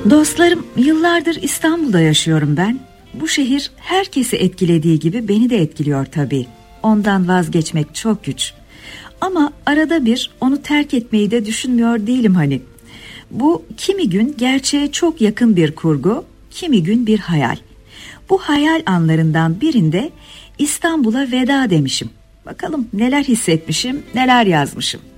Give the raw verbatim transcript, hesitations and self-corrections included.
Dostlarım, yıllardır İstanbul'da yaşıyorum ben. Bu şehir herkesi etkilediği gibi beni de etkiliyor tabii. Ondan vazgeçmek çok güç. Ama arada bir onu terk etmeyi de düşünmüyor değilim hani. Bu kimi gün gerçeğe çok yakın bir kurgu, kimi gün bir hayal. Bu hayal anlarından birinde İstanbul'a veda demişim. Bakalım neler hissetmişim, neler yazmışım.